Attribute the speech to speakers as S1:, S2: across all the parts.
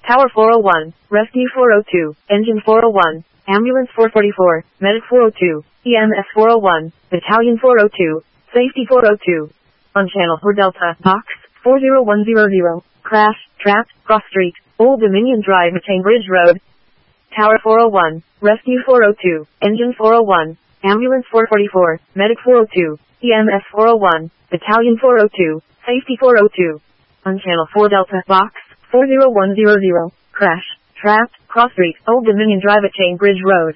S1: Tower 401, Rescue 402, Engine 401, Ambulance 444, Medic 402, EMS 401, Battalion 402, Safety 402. On Channel 4 Delta, Box 40100, Crash, Trapped, Cross Street, Old Dominion Drive, Cambridge Road. Tower 401, Rescue 402, Engine 401, Ambulance 444, Medic 402, EMS 401, Battalion 402, Safety 402. On Channel 4 Delta, Box 40100, Crash, Trapped, Cross Street, Old Dominion Drive at Cambridge Road.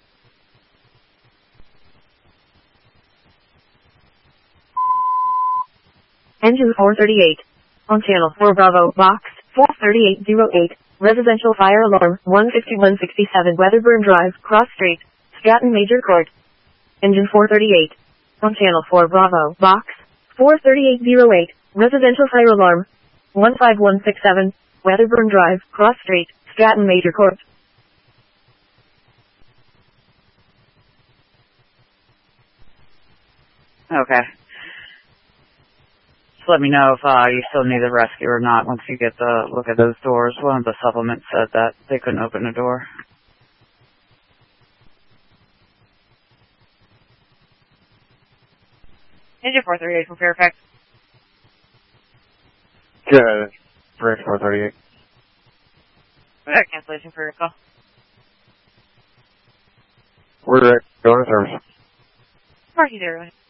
S1: Engine 438. On Channel 4 Bravo, Box 43808, Residential Fire Alarm 15167 Weatherburn Drive, Cross Street, Stratton Major Court. Engine 438. On Channel 4 Bravo, Box 43808, Residential Fire Alarm 15167, Weatherburn Drive, Cross Street, Stratton Major Court.
S2: Okay. Just let me know if you still need a rescue or not once you get the look at those doors. One of the supplements said that they couldn't open the door.
S3: Engine 438 from Fairfax.
S4: Good. Bridge 438.
S3: We got a cancellation for your call.
S4: We're going to service.
S3: Marky 0.